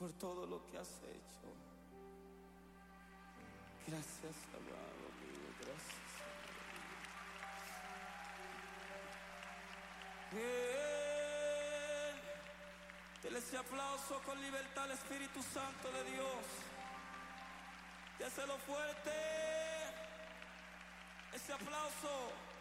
por todo lo que has hecho. Gracias, amado mío, gracias. Bien. Dele ese aplauso con libertad al Espíritu Santo de Dios. Déselo fuerte. Ese aplauso.